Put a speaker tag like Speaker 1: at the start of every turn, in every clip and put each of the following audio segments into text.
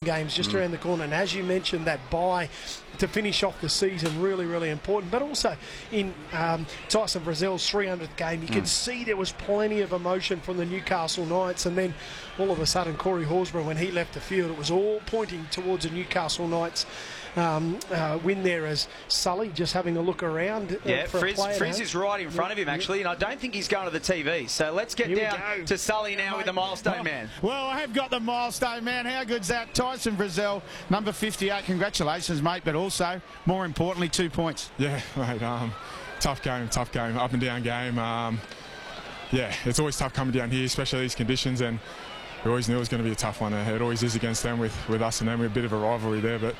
Speaker 1: games just around the corner. And as you mentioned, that bye to finish off the season, really, really important. But also in Tyson Frizzell's 300th game, you can see there was plenty of emotion from the Newcastle Knights. And then all of a sudden, Corey Horsburgh, when he left the field, it was all pointing towards the Newcastle Knights win there, as Sully just having a look around.
Speaker 2: Frizz is right in front of him, actually, and I don't think he's going to the TV. So let's get down to Sully now with the milestone man.
Speaker 3: Well, I have got the milestone man. How good's that? Tyson Frizzell, number 58. Congratulations, mate, but also, more importantly, 2 points.
Speaker 4: Yeah, mate, tough game, up and down game. Yeah, it's always tough coming down here, especially these conditions, and we always knew it was going to be a tough one. It always is against them, with us and them. We're a bit of a rivalry there, but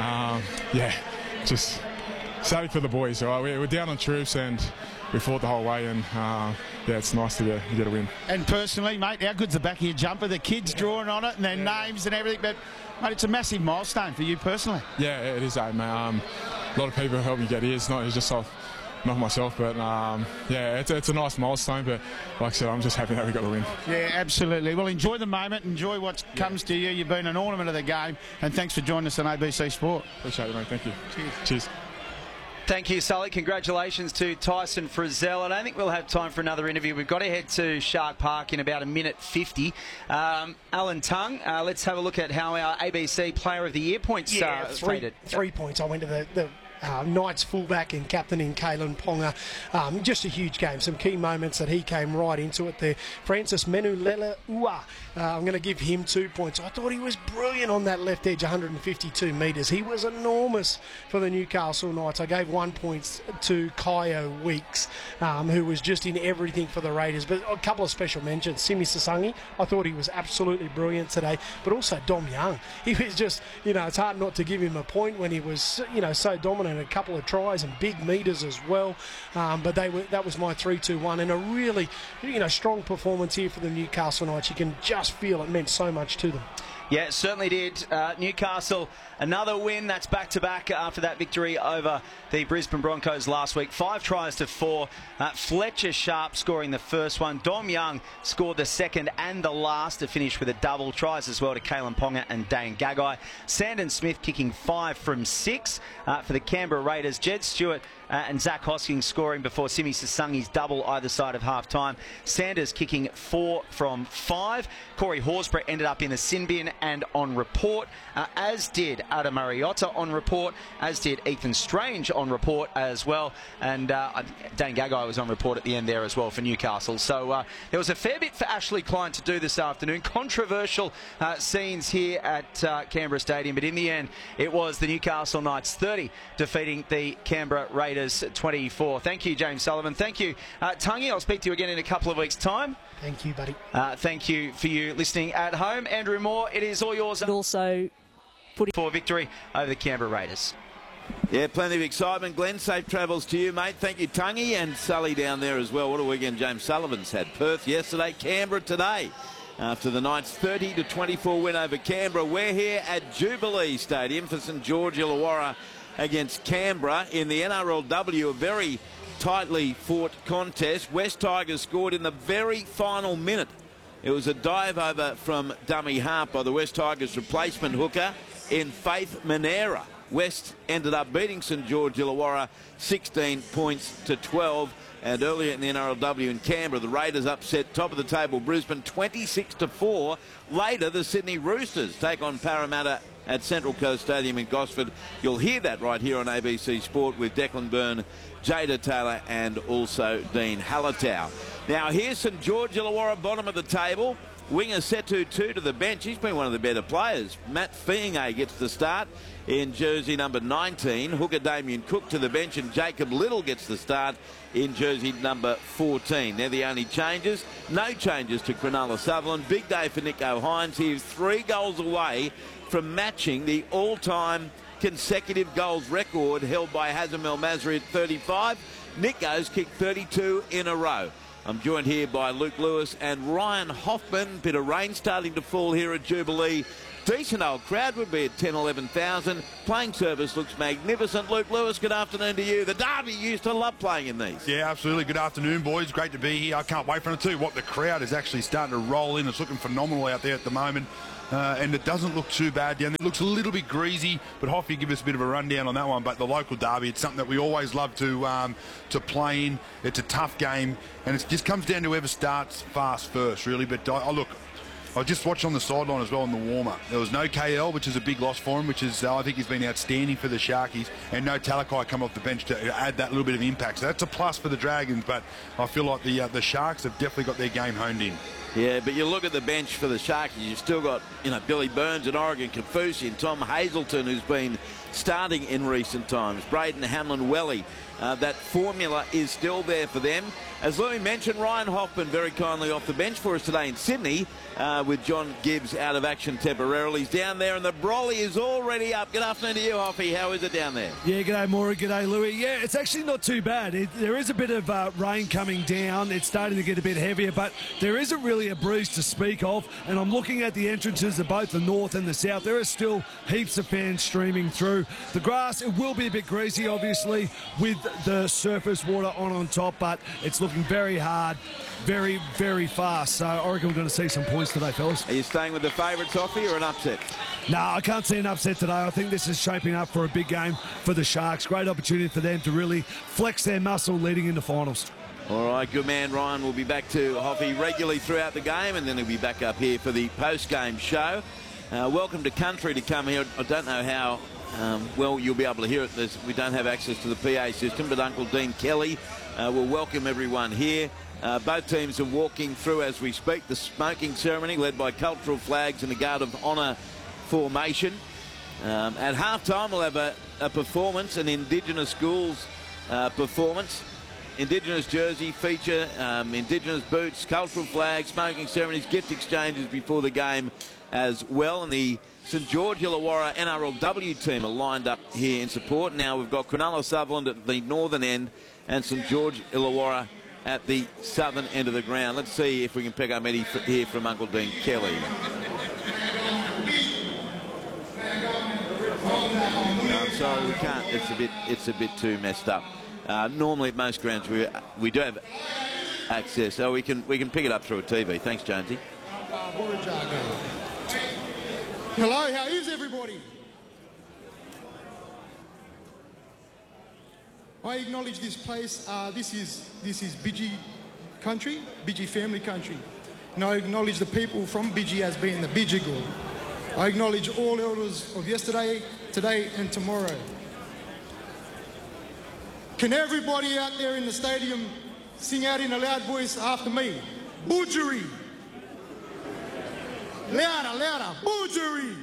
Speaker 4: yeah, just excited for the boys. Right? We're down on troops and we fought the whole way, and yeah, it's nice to get a win.
Speaker 3: And personally, mate, how good's the back of your jumper? The kids drawing on it and their names and everything, but mate, it's a massive milestone for you personally.
Speaker 4: Yeah, it is, mate. A lot of people help me get here. It's just not myself, but yeah, it's a nice milestone, but like I said, I'm just happy that we got the win.
Speaker 3: Yeah, absolutely. Well, enjoy the moment, enjoy what comes to you. You've been an ornament of the game, and thanks for joining us on ABC Sport.
Speaker 4: Appreciate it, mate. Thank you.
Speaker 3: Cheers.
Speaker 2: Thank you, Sully. Congratulations to Tyson Frizzell. I don't think we'll have time for another interview. We've got to head to Shark Park in about a minute 50. Alan Tongue, let's have a look at how our ABC Player of the Year points faded. 3 points.
Speaker 1: I went to the Knights fullback and captain in Kalen Ponga. Just a huge game. Some key moments that he came right into it there. Francis Menulele-Ua, I'm going to give him 2 points. I thought he was brilliant on that left edge, 152 metres. He was enormous for the Newcastle Knights. I gave 1 point to Kyo Weeks, who was just in everything for the Raiders. But a couple of special mentions. Simi Sasangi, I thought he was absolutely brilliant today. But also Dom Young. He was just, it's hard not to give him a point when he was, so dominant. A couple of tries and big metres as well, but that was my 3-2-1, and a really strong performance here for the Newcastle Knights. You can just feel it meant so much to them.
Speaker 2: Yeah, it certainly did. Newcastle, another win. That's back-to-back after that victory over the Brisbane Broncos last week. 5 tries to 4. Fletcher Sharp scoring the first one. Dom Young scored the second and the last to finish with a double. Tries as well to Kalen Ponga and Dane Gagai. Sandon Smith kicking 5 from 6 for the Canberra Raiders. Jed Stewart and Zach Hoskins scoring before Simi Sasangi's double either side of half-time. Sanders kicking 4 from 5. Corey Horsburgh ended up in the sin bin and on report, as did Adam Mariota on report, as did Ethan Strange on report as well, and Dane Gagai was on report at the end there as well for Newcastle. So there was a fair bit for Ashley Klein to do this afternoon. Controversial scenes here at Canberra Stadium, but in the end it was the Newcastle Knights 30 defeating the Canberra Raiders 24. Thank you, James Sullivan. Thank you, Tungy. I'll speak to you again in a couple of weeks' time.
Speaker 1: Thank you, buddy.
Speaker 2: Thank you for you listening at home. Andrew Moore, it is all yours.
Speaker 5: And also
Speaker 2: for victory over the Canberra Raiders.
Speaker 6: Yeah, plenty of excitement. Glenn, safe travels to you, mate. Thank you, Tungy, and Sully down there as well. What a weekend James Sullivan's had. Perth yesterday, Canberra today. After the Knights' 30-24 win over Canberra, we're here at Jubilee Stadium for St George Illawarra against Canberra in the NRLW, a very tightly fought contest. West Tigers scored in the very final minute. It was a dive over from dummy half by the West Tigers replacement hooker in Faith Manera. West ended up beating St George Illawarra 16 points to 12. And earlier in the NRLW in Canberra, the Raiders upset top of the table Brisbane 26-4. Later, the Sydney Roosters take on Parramatta at Central Coast Stadium in Gosford. You'll hear that right here on ABC Sport with Declan Byrne, Jada Taylor and also Dean Hallertau. Now here's St George Illawarra, bottom of the table. Winger Setu to the bench. He's been one of the better players. Matt Fiinge gets the start in jersey number 19. Hooker Damien Cook to the bench, and Jacob Little gets the start in jersey number 14. They're the only changes. No changes to Cronulla Sutherland. Big day for Nico Hines. He is 3 goals away from matching the all-time consecutive goals record held by Hazem El Masri at 35. Nico's kicked 32 in a row. I'm joined here by Luke Lewis and Ryan Hoffman. Bit of rain starting to fall here at Jubilee Decent old crowd, would be at 10, 11,000. Playing service looks magnificent. Luke Lewis, good afternoon to you. The Derby used to love playing in these.
Speaker 5: Yeah, absolutely. Good afternoon, boys. Great to be here. I can't wait for it too. What the crowd is actually starting to roll in. It's looking phenomenal out there at the moment. And it doesn't look too bad down there. It looks a little bit greasy, but Hoffy give us a bit of a rundown on that one. But the local derby, it's something that we always love to play in. It's a tough game, and it just comes down to whoever starts fast first, really. But look, I just watched on the sideline as well in the warm-up. There was no KL, which is a big loss for him, which is, I think he's been outstanding for the Sharkies, and no Talakai come off the bench to add that little bit of impact. So that's a plus for the Dragons, but I feel like the Sharks have definitely got their game honed in.
Speaker 6: Yeah, but you look at the bench for the Sharkies, you've still got, Billy Burns and Oregon Kafusi and Tom Hazelton, who's been starting in recent times. Braden Hamlin-Welly. That formula is still there for them. As Louis mentioned, Ryan Hoffman very kindly off the bench for us today in Sydney with John Gibbs out of action temporarily. He's down there and the brolly is already up. Good afternoon to you, Hoffy. How is it down there?
Speaker 7: Yeah, g'day, Maury. G'day, Louis. Yeah, it's actually not too bad. There is a bit of rain coming down. It's starting to get a bit heavier, but there isn't really a breeze to speak of. And I'm looking at the entrances of both the north and the south. There are still heaps of fans streaming through. The grass, it will be a bit greasy, obviously, with the surface water on top, but it's looking very hard, very, very fast. So I reckon we're going to see some points today, fellas.
Speaker 6: Are you staying with the favourites, Hoffy, or an upset?
Speaker 7: No, I can't see an upset today. I think this is shaping up for a big game for the Sharks. Great opportunity for them to really flex their muscle leading into finals.
Speaker 6: All right, good man. Ryan will be back to Hoffy regularly throughout the game, and then he'll be back up here for the post-game show. Welcome to country to come here. I don't know how well you'll be able to hear it. We don't have access to the PA system, but Uncle Dean Kelly will welcome everyone here. Both teams are walking through as we speak. The smoking ceremony led by cultural flags and a guard of honour formation. At halftime, we'll have a performance, an Indigenous schools performance. Indigenous jersey feature, Indigenous boots, cultural flags, smoking ceremonies, gift exchanges before the game as well. And the St George Illawarra NRLW team are lined up here in support. Now we've got Cronulla Sutherland at the northern end and St George Illawarra at the southern end of the ground. Let's see if we can pick up Eddie here from Uncle Dean Kelly. No, I'm sorry, we can't. It's a bit too messed up. Normally at most grounds we do have access, so we can pick it up through a TV. Thanks, Jonesy.
Speaker 8: Hello, how is everybody? I acknowledge this place. This is Bidgie country, Bidgie family country. And I acknowledge the people from Bidgie as being the Bidjigal. I acknowledge all elders of yesterday, today and tomorrow. Can everybody out there in the stadium sing out in a loud voice after me? Budgery. Louder, louder. Budgery.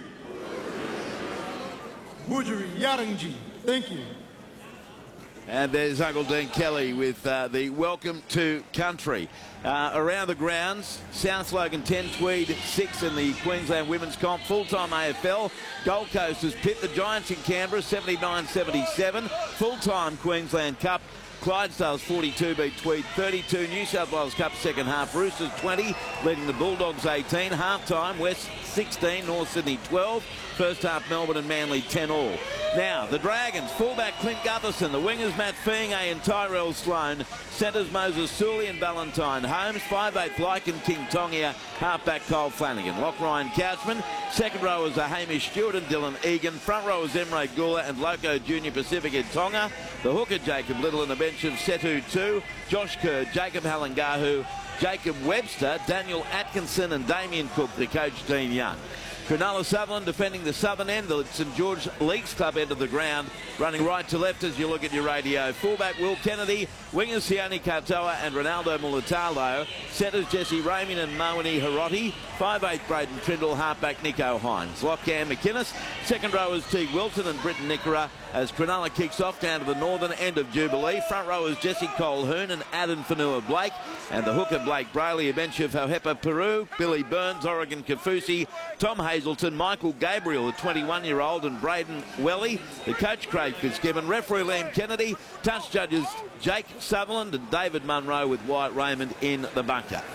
Speaker 8: Budgery. Yarangi. Thank you.
Speaker 6: And there's Uncle Dean Kelly with the welcome to country. Around the grounds, South Logan 10, Tweed 6 in the Queensland Women's Comp. Full-time AFL. Gold Coast has pipped the Giants in Canberra 79-77. Full-time Queensland Cup. Clydesdales 42 beat Tweed 32. New South Wales Cup second half. Roosters 20 leading the Bulldogs 18. Half-time West 16, North Sydney 12. First half Melbourne and Manly 10 all. Now the Dragons, fullback Clint Gutherson, the wingers Matt Feing and Tyrell Sloan, centres Moses Sully and Valentine Holmes, 5'8" Lycan King Tongia, halfback Cole Flanagan, lock Ryan Couchman, second rowers are Hamish Stewart and Dylan Egan, front rowers Emre Gula and Loco Junior Pacifica Tonga, the hooker Jacob Little and the bench of Setu 2, Josh Kerr, Jacob Halangahu, Jacob Webster, Daniel Atkinson and Damien Cook, the coach Dean Young. Cronulla Sutherland defending the southern end, the St George Leagues Club end of the ground, running right to left as you look at your radio. Fullback Will Kennedy, wingers Sione Katoa and Ronaldo Mulatalo, centres Jesse Raymond and Moeni Hiroti, 5'8" Braden Trindle, halfback Nico Hines. Lock Cam McInnes, second rowers Teague Wilson and Britton Nickera as Cronulla kicks off down to the northern end of Jubilee. Front rowers Jesse Colhoun and Adam Fanua Blake, and the hooker Blake Brayley, a bench of Hohepa Peru, Billy Burns, Oregon Kafusi, Tom Hazelton, Michael Gabriel, the 21-year-old, and Braden Welly, the coach Craig Fitzgibbon, referee Liam Kennedy, touch judges Jake Sutherland and David Munro with Wyatt Raymond in the bunker.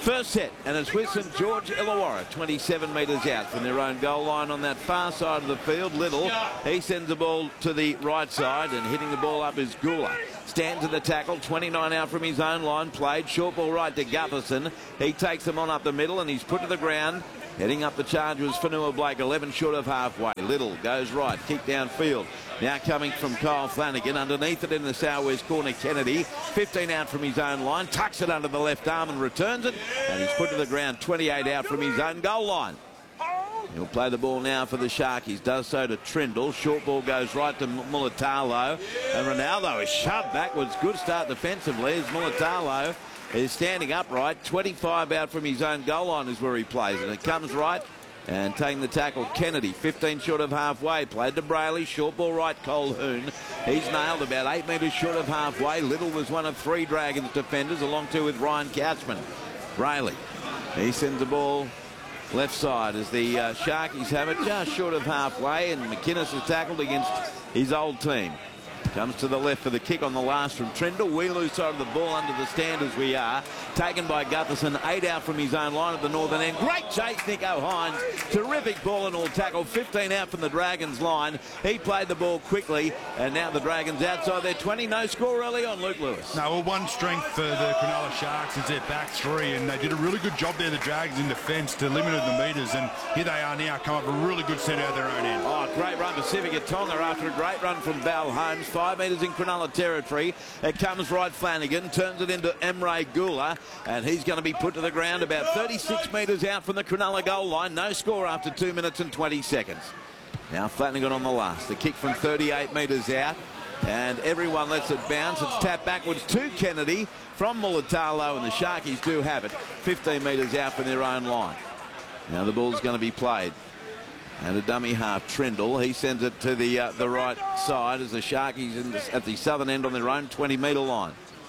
Speaker 6: First set, and it's with St George Illawarra, 27 metres out from their own goal line on that far side of the field. Little, he sends the ball to the right side, and hitting the ball up is Gula. Stands at the tackle, 29 out from his own line, played. Short ball right to Gutherson. He takes them on up the middle, and he's put to the ground. Heading up the charge was Fanua Blake, 11 short of halfway. Little goes right, kick downfield. Now coming from Kyle Flanagan. Underneath it in the southwest corner, Kennedy. 15 out from his own line. Tucks it under the left arm and returns it. And he's put to the ground, 28 out from his own goal line. He'll play the ball now for the Sharkies. Does so to Trindle. Short ball goes right to Mulatalo. And Ronaldo is shoved backwards. Good start defensively as Mulatalo is standing upright. 25 out from his own goal line is where he plays. And it comes right. And taking the tackle, Kennedy, 15 short of halfway. Played to Brayley, short ball right, Colhoun. He's nailed about 8 metres short of halfway. Little was one of 3 Dragons defenders, along two with Ryan Couchman. Brayley, he sends the ball left side as the Sharkies have it just short of halfway, and McInnes is tackled against his old team. Comes to the left for the kick on the last from Trindle. We lose side of the ball under the stand as we are. Taken by Gutherson, 8 out from his own line at the northern end. Great chase, Nico Hines. Terrific ball and all tackle. 15 out from the Dragons line. He played the ball quickly, and now the Dragons outside their 20. No score early on, Luke Lewis.
Speaker 5: No, well, one strength for the Cronulla Sharks is their back three, and they did a really good job there, the Dragons, in defence to limit the metres, and here they are now, come up a really good set out of their own end.
Speaker 6: Oh, great run Pacific at Tonga after a great run from Val Holmes. 5 metres in Cronulla territory. It comes right Flanagan, turns it into Emre Gula, and he's going to be put to the ground about 36 metres out from the Cronulla goal line. No score after 2 minutes and 20 seconds. Now Flanagan on the last. The kick from 38 metres out, and everyone lets it bounce. It's tapped backwards to Kennedy from Mulatalo, and the Sharkies do have it 15 metres out from their own line. Now the ball's going to be played. And a dummy half, Trindle. He sends it to the right side as the Sharkies at the southern end on their own 20-metre line.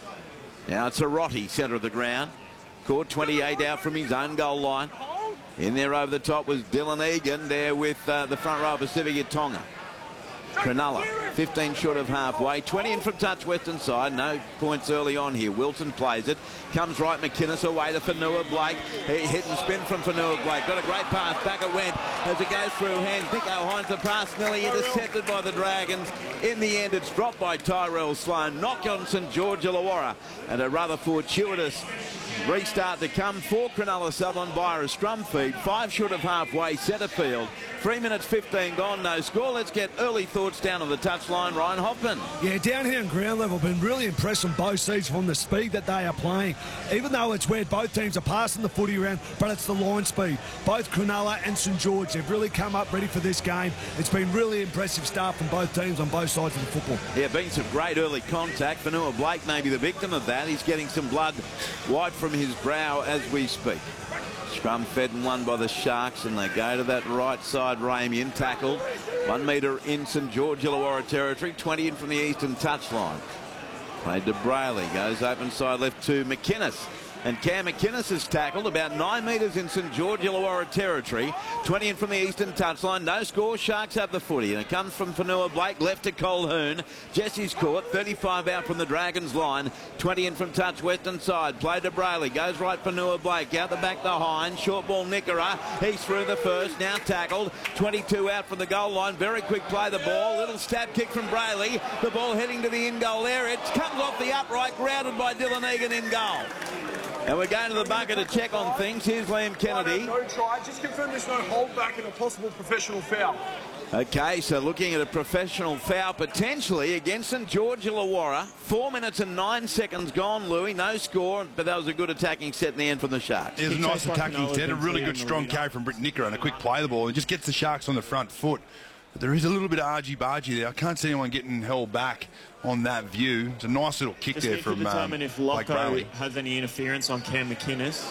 Speaker 6: Now it's a Rotti, centre of the ground. Caught 28 out from his own goal line. In there over the top was Dylan Egan there with the front row of Pacific at Tonga. Cronulla, 15 short of halfway. 20 in from touch western side. No points early on here. Wilson plays it. Comes right McInnes away to Fanua Blake. He hit and spin from Fanua Blake. Got a great pass. Back it went as it goes through hands. Nico Hines, the pass nearly intercepted by the Dragons. In the end, it's dropped by Tyrell Sloan. Knock on St George Illawarra. And a rather fortuitous restart to come for Cronulla Southern by a scrum feed. 5 short of halfway, centre field. 3 minutes 15 gone, no score. Let's get early thoughts down on the touchline. Ryan Hoffman.
Speaker 7: Yeah, down here on ground level, been really impressed on both sides from the speed that they are playing. Even though it's where both teams are passing the footy around, but it's the line speed. Both Cronulla and St George have really come up ready for this game. It's been really impressive start from both teams on both sides of the football.
Speaker 6: Yeah, been some great early contact. Fanua Blake may be the victim of that. He's getting some blood wiped from his brow as we speak. Scrum fed and won by the Sharks, and they go to that right side. Ramian tackled 1 metre in St George Illawarra territory, 20 in from the eastern touchline. Played to Brayley, goes open side left to McInnes. And Cam McInnes is tackled about 9 metres in St George Illawarra territory. 20 in from the eastern touchline. No score. Sharks have the footy. And it comes from Fanua Blake. Left to Colhoun. Jesse's caught. 35 out from the Dragons line. 20 in from touch western side. Played to Brayley. Goes right Fanua Blake. Out the back to Hines. Short ball Nickera. He's through the first. Now tackled. 22 out from the goal line. Very quick play the ball. Little stab kick from Brayley. The ball heading to the in-goal area. It comes off the upright. Grounded by Dylan Egan in goal. And we're going to the bunker to check on things. Here's Liam Kennedy.
Speaker 9: No try. Just confirm there's no holdback and a possible professional foul.
Speaker 6: Okay, so looking at a professional foul potentially against St George Illawarra. 4 minutes and 9 seconds gone, Louis. No score, but that was a good attacking set in the end from the Sharks.
Speaker 5: It was a nice attacking set. A really good strong carry from Britt Nicker and a quick play of the ball. It just gets the Sharks on the front foot. But there is a little bit of argy-bargy there. I can't see anyone getting held back on that view. It's a nice little kick there from
Speaker 10: determine if Locko has any interference on Cam McInnes.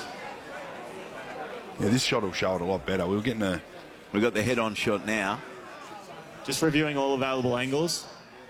Speaker 5: Yeah, this shot will show it a lot better. We've
Speaker 6: got the head-on shot now.
Speaker 10: Just reviewing all available angles.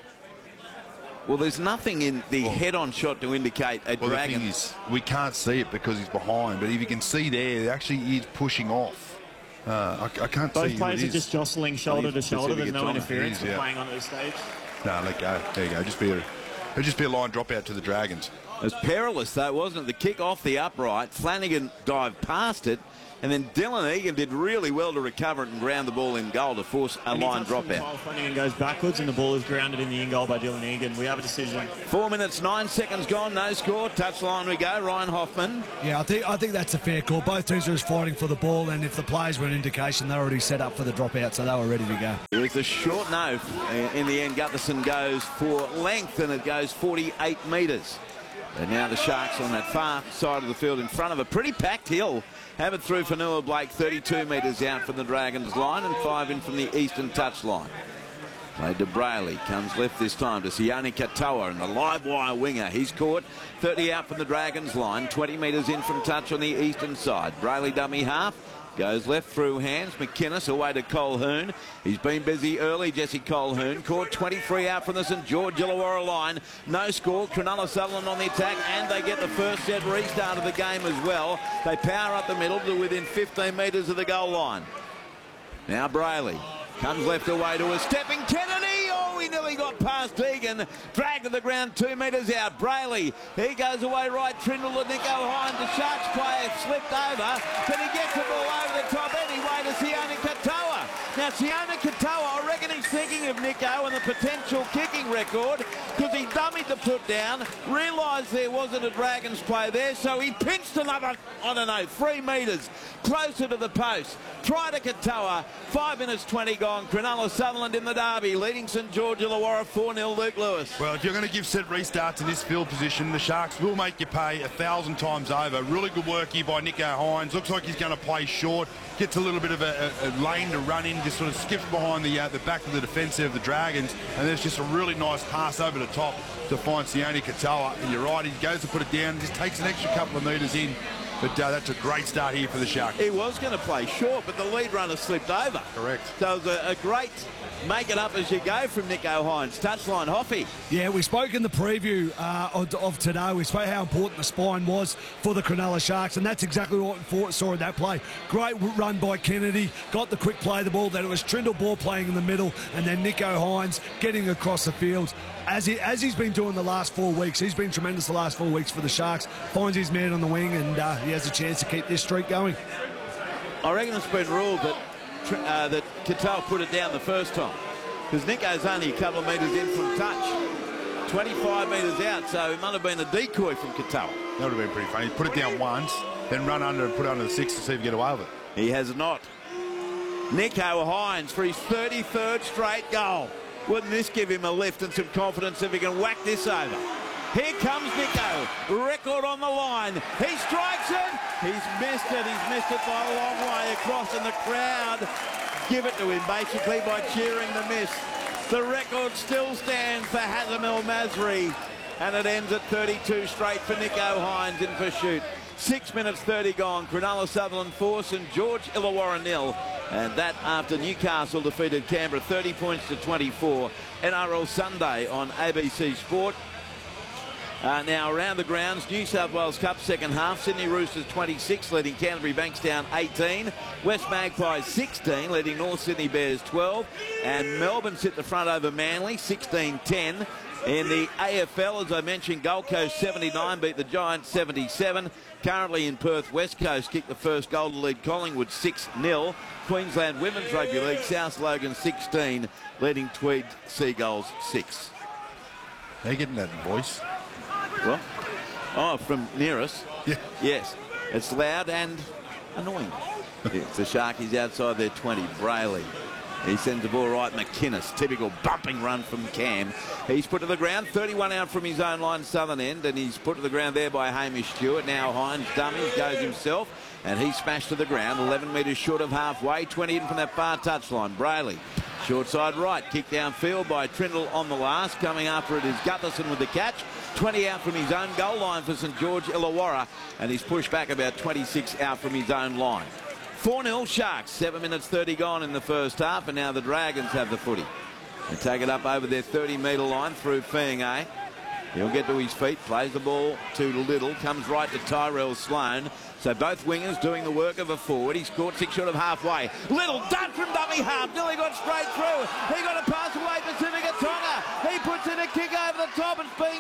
Speaker 6: Well, there's nothing in the head-on shot to indicate a Dragon.
Speaker 5: The thing is, we can't see it because he's behind. But if you can see there, actually he is pushing off. I can't see.
Speaker 10: Both players are just jostling shoulder to shoulder. There's no interference for playing on at this stage.
Speaker 5: No, let go. There you go. It'll just be a line drop out to the Dragons.
Speaker 6: was perilous, though, wasn't it? The kick off the upright. Flanagan dived past it. And then Dylan Egan did really well to recover it and ground the ball in goal to force a line dropout.
Speaker 10: Flanagan goes backwards and the ball is grounded in the in goal by Dylan Egan. We have a decision.
Speaker 6: 4 minutes, 9 seconds gone, no score. Touchline we go. Ryan Hoffman.
Speaker 7: Yeah, I think that's a fair call. Both teams are just fighting for the ball, and if the players were an indication, they're already set up for the dropout, so they were ready to go.
Speaker 6: It was a short no. In the end, Gutherson goes for length, and it goes 48 metres. And now the Sharks on that far side of the field in front of a pretty packed hill. Have it through for Noah Blake, 32 metres out from the Dragons line and 5 in from the eastern touchline. Played to Brayley, comes left this time to Sione Katoa and the live wire winger. He's caught 30 out from the Dragons line, 20 metres in from touch on the eastern side. Brayley dummy half. Goes left through hands. McInnes away to Colquhoun. He's been busy early, Jesse Colquhoun. Caught 23 out from the St George Illawarra line. No score. Cronulla Sutherland on the attack, and they get the first set restart of the game as well. They power up the middle to within 15 metres of the goal line. Now Brayley comes left away to a stepping Kennedy. Oh, he nearly got past Egan. Dragged to the ground 2 metres out. Brayley, he goes away right. Trindle to Nico Hines. The Sharks player slipped over, but he gets the ball over the top anyway to Sione Katoa. Now, Sione Katoa, I reckon he's thinking of Nico and the potential kicking record because he dummied the put down, realised there wasn't a Dragons play there, so he pinched another, I don't know, 3 metres closer to the post. Try to Katoa. 5 minutes 20 gone. Cronulla Sutherland in the derby, leading St George Illawarra 4-0. Luke Lewis.
Speaker 5: Well, if you're going to give set restarts in this field position, the Sharks will make you pay 1,000 times over. Really good work here by Nico Hines. Looks like he's going to play short. Gets a little bit of a lane to run in. Just sort of skips behind the back of the defence of the Dragons. And there's just a really nice pass over the top to find Sione Katoa. And you're right, he goes to put it down. Just takes an extra couple of metres in. But that's a great start here for the Sharks.
Speaker 6: He was going to play short, but the lead runner slipped over.
Speaker 5: Correct.
Speaker 6: So it was a great make it up as you go from Nico Hines. Touchline, Hoffy.
Speaker 7: Yeah, we spoke in the preview of today. We spoke how important the spine was for the Cronulla Sharks, and that's exactly what we saw in that play. Great run by Kennedy, got the quick play of the ball. Then it was Trindle Ball playing in the middle, and then Nico Hines getting across the field. As he's been doing the last 4 weeks, he's been tremendous the last 4 weeks for the Sharks. Finds his man on the wing, and he has a chance to keep this streak going.
Speaker 6: I reckon it's been ruled that Katoa put it down the first time, because Nico's only a couple of metres in from touch, 25 metres out, so it might have been a decoy from Katoa.
Speaker 5: That would have been pretty funny. Put it down once, then run under and put it under the 6 to see if you get away with it.
Speaker 6: He has not. Nico Hines for his 33rd straight goal. Wouldn't this give him a lift and some confidence if he can whack this over? Here comes Nico. Record on the line. He strikes it. He's missed it. He's missed it by a long way across, and the crowd give it to him basically by cheering the miss. The record still stands for Hazem El Masri, and it ends at 32 straight for Nico Hines in pursuit. 6 minutes 30 gone. Cronulla Sutherland 4, St George Illawarra 0. And that after Newcastle defeated Canberra 30 points to 24. NRL Sunday on ABC Sport. Now around the grounds, New South Wales Cup second half. Sydney Roosters 26, leading Canterbury Bankstown 18. West Magpies 16, leading North Sydney Bears 12. And Melbourne sit the front over Manly 16-10. In the AFL, as I mentioned, Gold Coast 79 beat the Giants 77. Currently in Perth, West Coast kicked the first goal to lead Collingwood 6-0. Queensland Women's Rugby League, South Logan 16, leading Tweed Seagulls 6.
Speaker 5: Are you getting that voice?
Speaker 6: What? Oh, from near us?
Speaker 5: Yeah.
Speaker 6: Yes. It's loud and annoying. It's the Sharkies outside their 20. Brayley. He sends the ball right. McInnes, typical bumping run from Cam. He's put to the ground, 31 out from his own line, southern end, and he's put to the ground there by Hamish Stewart. Now Hines dummies, goes himself, and he's smashed to the ground, 11 metres short of halfway, 20 in from that far touchline. Brayley, short side right, kick downfield by Trindle on the last. Coming after it is Gutherson with the catch. 20 out from his own goal line for St George Illawarra, and he's pushed back about 26 out from his own line. 4-0 Sharks, 7 minutes 30 gone in the first half, and now the Dragons have the footy. They take it up over their 30-metre line through Fiangay. He'll get to his feet, plays the ball to Little, comes right to Tyrell Sloan. So both wingers doing the work of a forward. He's scored 6 short of halfway. Little done from dummy half. Nearly got straight through. He got a pass away Pacifica Tonga. He puts in a kick over the top. It's being chased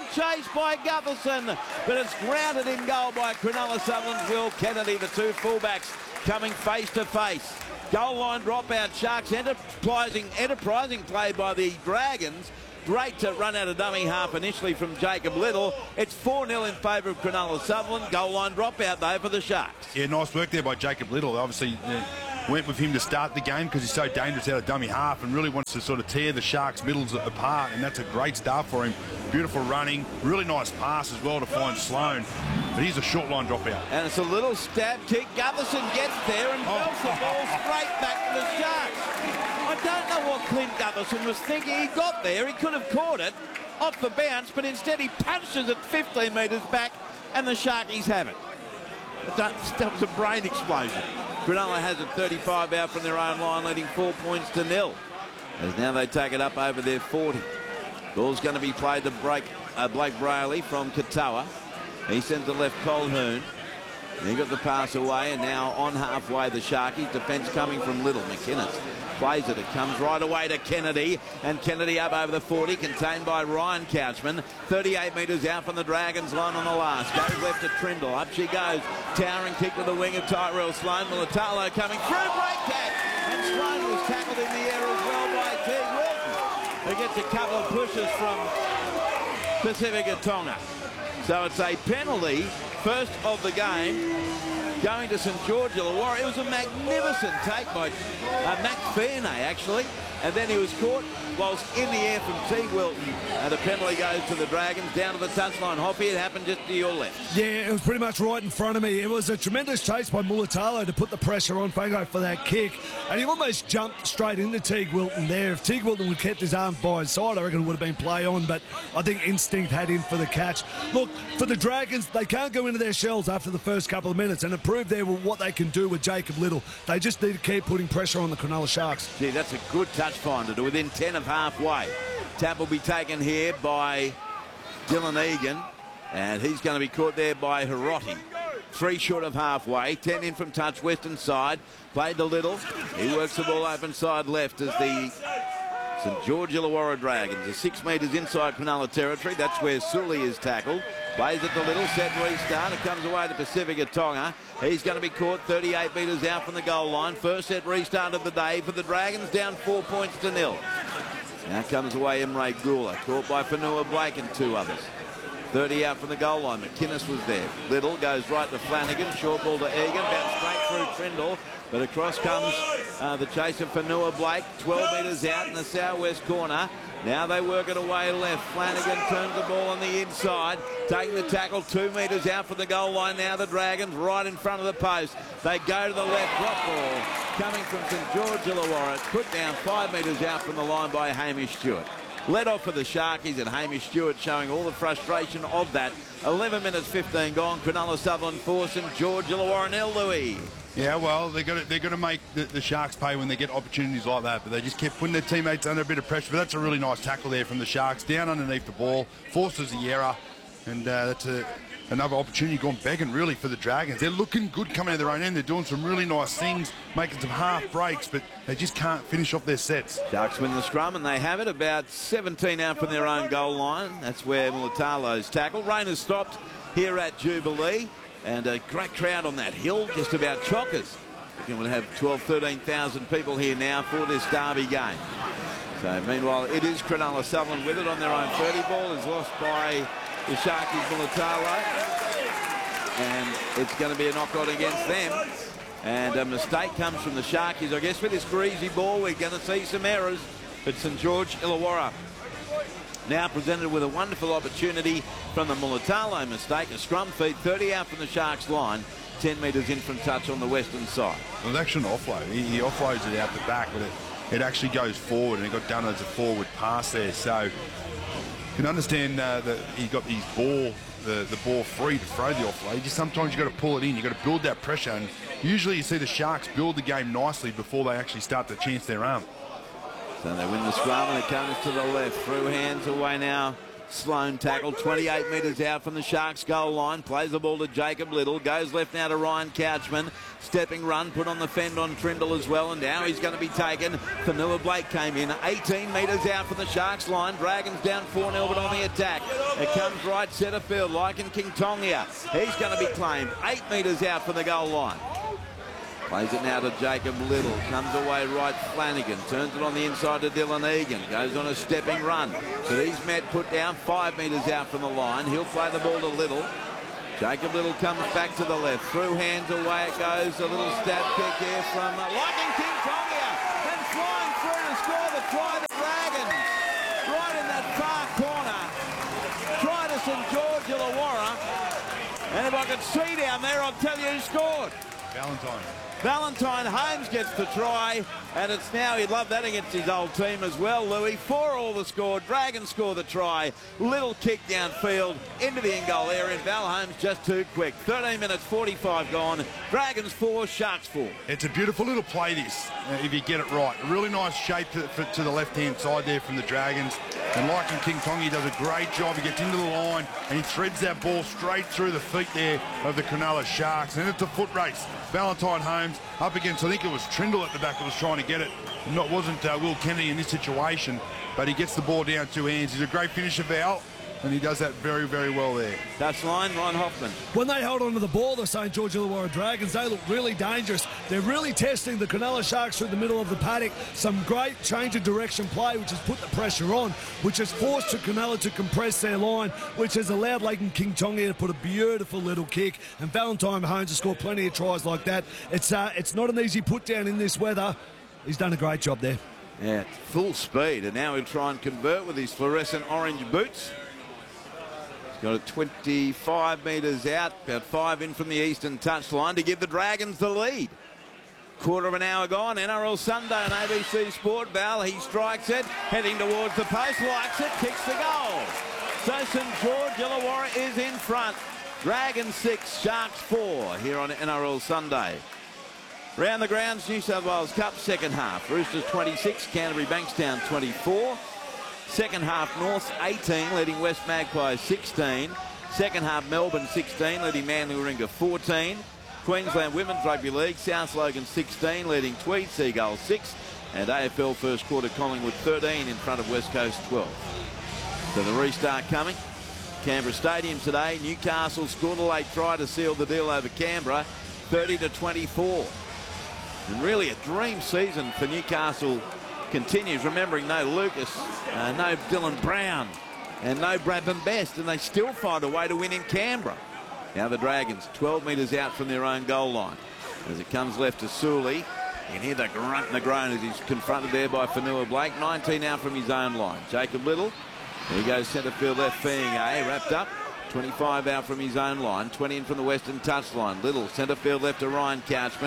Speaker 6: chased by Gutherson, but it's grounded in goal by Cronulla Sutherland's Will Kennedy. The two fullbacks coming face to face. Goal line dropout. Sharks enterprising play by the Dragons. Great to run out of dummy half initially from Jacob Little. It's 4-0 in favour of Cronulla Sutherland. Goal line dropout though for the Sharks.
Speaker 5: Yeah, nice work there by Jacob Little. Obviously went with him to start the game because he's so dangerous out of dummy half and really wants to sort of tear the Sharks' middles apart, and that's a great start for him. Beautiful running, really nice pass as well to find Sloan. But he's a short line dropout.
Speaker 6: And it's a little stab kick. Gutherson gets there and belts the ball straight back to the Sharks. I don't know what Clint Gutherson was thinking. He got there, he could have caught it off the bounce, but instead he punches it 15 metres back and the Sharkies have it. That stops a brain explosion. Cronulla has it 35 out from their own line, leading 4 points to 0. As now they take it up over their 40. Ball's going to be played to Blake Brayley from Katoa. He sends it left Colhoun. He got the pass away, and now on halfway the Sharkies. Defence coming from Little. McInnes plays it. It comes right away to Kennedy, and Kennedy up over the 40, contained by Ryan Couchman. 38 metres out from the Dragons line on the last. Goes left to Trindle. Up she goes. Towering kick to the wing of Tyrell Sloan. Mulatalo coming through. Break catch. And Sloan was tackled in the air as well by Teague Wilton, who gets a couple of pushes from Pacifica Tonga. So it's a penalty, first of the game, going to St George Illawarra. It was a magnificent take by Mac Fierney, actually. And then he was caught whilst in the air from Teague Wilton. And the penalty goes to the Dragons, down to the touchline. Hoppy, it happened just to your left.
Speaker 7: Yeah, it was pretty much right in front of me. It was a tremendous chase by Mulatalo to put the pressure on Fango for that kick. And he almost jumped straight into Teague Wilton there. If Teague Wilton would have kept his arm by his side, I reckon it would have been play on. But I think instinct had him for the catch. Look, for the Dragons, they can't go into their shells after the first couple of minutes. And it proved there what they can do with Jacob Little. They just need to keep putting pressure on the Cronulla Sharks.
Speaker 6: Gee, that's a good touch finder to within 10 of halfway. Tap will be taken here by Dylan Egan, and he's going to be caught there by Hiroti. 3 short of halfway, 10 in from touch, western side, played to Little. He works the ball open side left as the St George Illawarra Dragons are 6 metres inside Cronulla territory. That's where Sully is tackled. Plays it to Little, set restart. It comes away to Pacifica Tonga. He's going to be caught 38 metres out from the goal line. First set restart of the day for the Dragons, down 4 points to 0. Now comes away Emre Gula, caught by Fanua Blake and 2 others. 30 out from the goal line. McInnes was there. Little goes right to Flanagan. Short ball to Egan. Bounce straight through Trindle. But across comes the chase of Fanua Blake. 12 metres out in the southwest corner. Now they work it away left. Flanagan turns the ball on the inside. Taking the tackle 2 metres out from the goal line. Now the Dragons right in front of the post. They go to the left. Drop ball coming from St George Illawarra. Put down 5 metres out from the line by Hamish Stewart. Led off for the Sharkies, and Hamish Stewart showing all the frustration of that. 11 minutes 15 gone. Cronulla Sutherland 4, St George Illawarra 0, Louis.
Speaker 5: Yeah, well, they're going to make the Sharks pay when they get opportunities like that, but they just kept putting their teammates under a bit of pressure. But that's a really nice tackle there from the Sharks, down underneath the ball, forces the error, and that's another opportunity gone begging, really, for the Dragons. They're looking good coming out of their own end. They're doing some really nice things, making some half breaks, but they just can't finish off their sets.
Speaker 6: Sharks win the scrum, and they have it about 17 out from their own goal line. That's where Mulatalo's tackle. Rain has stopped here at Jubilee. And a great crowd on that hill, just about chockers. We'll have 13,000 people here now for this derby game. So meanwhile, it is Cronulla Sutherland with it on their own 30. Ball is lost by the Sharkies Mulatalo. And it's going to be a knockout against them. And a mistake comes from the Sharkies. I guess with this greasy ball, we're going to see some errors. But St George Illawarra now presented with a wonderful opportunity from the Mulatalo mistake. A scrum feed, 30 out from the Sharks line, 10 metres in from touch on the western side.
Speaker 5: Well, it's actually an offload. He offloads it out the back, but it actually goes forward, and it got done as a forward pass there. So you can understand that he got his ball, the ball free to throw the offload. Just sometimes you've got to pull it in. You've got to build that pressure. And usually you see the Sharks build the game nicely before they actually start to chance their arm.
Speaker 6: So they win the scrum, and it comes to the left. Through hands away now Sloan tackle 28 metres out from the Sharks goal line. Plays the ball to Jacob Little. Goes left now to Ryan Couchman. Stepping run put on the fend on Trindle as well. And now he's going to be taken. Fanua Blake came in 18 metres out from the Sharks line. Dragons down 4-0 but on the attack. It comes right centre field. Lycan King-Tongia. He's going to be claimed 8 metres out from the goal line. Plays it now to Jacob Little. Comes away right Flanagan. Turns it on the inside to Dylan Egan. Goes on a stepping run. But he's met put down 5 metres out from the line. He'll play the ball to Little. Jacob Little comes back to the left. Through hands away it goes. A little stab kick here from Lycan King-Tongia. And flying through to score the try to Dragons. Right in that far corner. Try to St George Illawarra. And if I could see down there, I'll tell you who scored. Valentine Holmes gets the try, and it's now, he'd love that against his old team as well, Louis. 4-all the score. Dragons score the try. Little kick downfield into the in-goal area. Val Holmes just too quick. 13 minutes 45 gone. Dragons 4, Sharks 4.
Speaker 5: It's a beautiful little play, this, if you get it right. A really nice shape to the left-hand side there from the Dragons. And Lycan King-Tongia does a great job. He gets into the line and he threads that ball straight through the feet there of the Cronulla Sharks. And it's a foot race. Valentine Holmes up against, I think it was Trindle at the back that was trying to get it. It wasn't Will Kennedy in this situation, but he gets the ball down 2 hands. He's a great finisher, Val, and he does that very, very well there.
Speaker 6: Touchline, Ryan Hoffman.
Speaker 7: When they held onto the ball, the St George Illawarra Dragons, they look really dangerous. They're really testing the Cronulla Sharks through the middle of the paddock. Some great change of direction play, which has put the pressure on, which has forced Cronulla to compress their line, which has allowed Lycan King-Tongia to put a beautiful little kick, and Valentine Holmes to score plenty of tries like that. It's not an easy put down in this weather. He's done a great job there.
Speaker 6: Yeah, full speed, and now he'll try and convert with his fluorescent orange boots. Got it 25 metres out, about 5 in from the eastern touchline to give the Dragons the lead. Quarter of an hour gone. NRL Sunday on ABC Sport. Val, he strikes it, heading towards the post, likes it, kicks the goal. So St George Illawarra is in front. Dragons 6, Sharks 4 here on NRL Sunday. Round the grounds, New South Wales Cup second half. Roosters 26, Canterbury Bankstown 24. Second half, North 18, leading West Magpies 16. Second half, Melbourne 16, leading Manly Warringah 14. Queensland Women's Rugby League, South Logan 16, leading Tweed Seagulls 6. And AFL first quarter, Collingwood 13 in front of West Coast 12. So the restart coming. Canberra Stadium today. Newcastle scored a late try to seal the deal over Canberra, 30-24. And really a dream season for Newcastle continues, remembering no Lucas, no Dylan Brown, and no Bradman Best, and they still find a way to win in Canberra. Now the Dragons 12 metres out from their own goal line. As it comes left to Sully, you can hear the grunt and the groan as he's confronted there by Fanua Blake. 19 out from his own line. Jacob Little, there he goes centre field left, Fiangay wrapped up. 25 out from his own line, 20 in from the western touchline. Little centre field left to Ryan Couchman.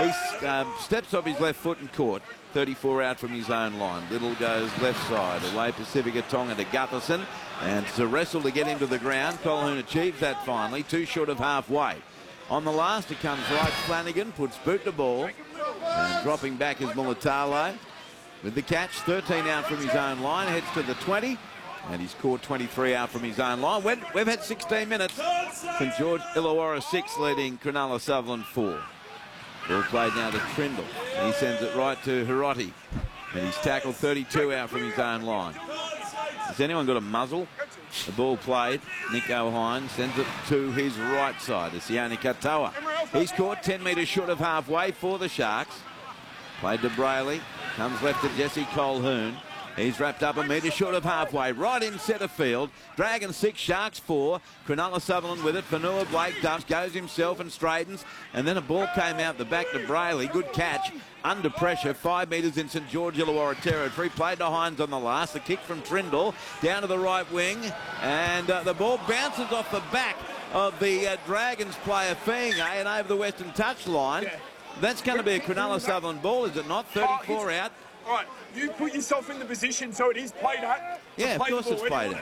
Speaker 6: He steps off his left foot and caught. 34 out from his own line. Little goes left side, away Pacifica Tonga to Gutherson, and to wrestle to get him to the ground. Colquhoun achieves that finally, 2 short of halfway. On the last, it comes right Flanagan, puts boot to ball, and dropping back is Mulatalo with the catch. 13 out from his own line, heads to the 20, and he's caught 23 out from his own line. We've had 16 minutes. St George Illawarra 6, leading Cronulla Sutherland 4. Ball played now to Trindle. He sends it right to Hiroti. And he's tackled 32 out from his own line. Has anyone got a muzzle? The ball played. Nico Hines sends it to his right side. It's Sione Katoa. He's caught 10 metres short of halfway for the Sharks. Played to Brayley. Comes left to Jesse Colquhoun. He's wrapped up a metre short of halfway, right in centre field. Dragons 6, Sharks 4. Cronulla Sutherland with it. Fanua Blake dumps, goes himself and straightens. And then a ball came out the back to Brayley. Good catch. Under pressure, 5 metres in St George Illawarra territory. Played to Hines on the last. The kick from Trindle down to the right wing. And the ball bounces off the back of the Dragons player Fiangay and over the western touchline. That's going to be a Cronulla Sutherland ball, is it not? 34 out.
Speaker 9: All right, you put yourself in the position so it is played at.
Speaker 6: Yeah, of course it's played at.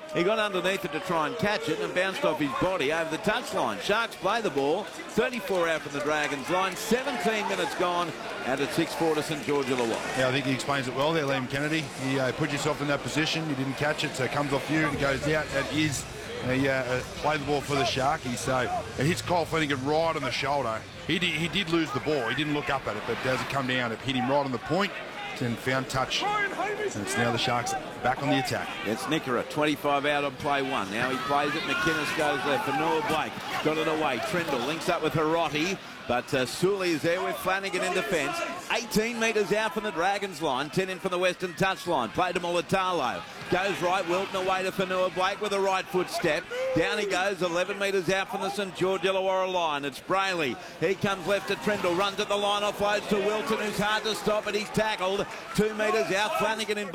Speaker 6: He got underneath it to try and catch it and bounced off his body over the touchline. Sharks play the ball. 34 out from the Dragons line. 17 minutes gone out at 6-4 to St George Illawarra.
Speaker 5: Yeah, I think he explains it well there, Liam Kennedy. He put yourself in that position. You didn't catch it, so it comes off you and goes out. That is play the ball for the Sharkies. So it hits Kyle Flanagan right on the shoulder. He did lose the ball. He didn't look up at it, but as it come down, it hit him right on the point and found touch. And it's now the Sharks back on the attack.
Speaker 6: It's Nickera, 25 out on play one. Now he plays it. McInnes goes there for Noah Blake. Got it away. Trindle links up with Hiroti. But Sully is there with Flanagan in defence. 18 metres out from the Dragons line. 10 in from the Western touchline. Play to Mulatalo. Goes right. Wilton away to Fanua Blake with a right foot step. Down he goes. 11 metres out from the St George Illawarra line. It's Brayley. He comes left to Trindle. Runs at the line. Offloads to Wilton, who's hard to stop, but he's tackled. 2 metres out. Flanagan in